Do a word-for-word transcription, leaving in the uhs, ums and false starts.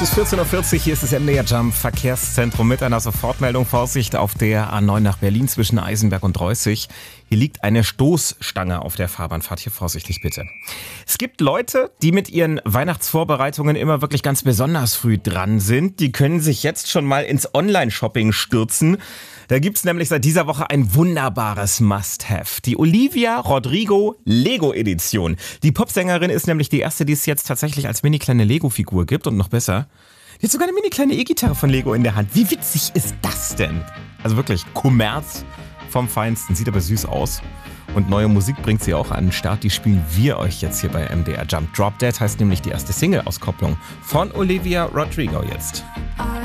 Es ist vierzehn Uhr vierzig, hier ist das M D R Jump Verkehrszentrum mit einer Sofortmeldung. Vorsicht auf der A neun nach Berlin zwischen Eisenberg und Reußig. Hier liegt eine Stoßstange auf der Fahrbahn. Fahrt hier vorsichtig bitte. Es gibt Leute, die mit ihren Weihnachtsvorbereitungen immer wirklich ganz besonders früh dran sind. Die können sich jetzt schon mal ins Online-Shopping stürzen. Da gibt's nämlich seit dieser Woche ein wunderbares Must-Have. Die Olivia Rodrigo Lego-Edition. Die Popsängerin ist nämlich die erste, die es jetzt tatsächlich als mini-kleine Lego-Figur gibt. Und noch besser, die hat sogar eine mini-kleine E-Gitarre von Lego in der Hand. Wie witzig ist das denn? Also wirklich, Kommerz vom Feinsten. Sieht aber süß aus. Und neue Musik bringt sie auch an den Start. Die spielen wir euch jetzt hier bei M D R Jump. Drop Dead heißt nämlich die erste Single-Auskopplung von Olivia Rodrigo jetzt.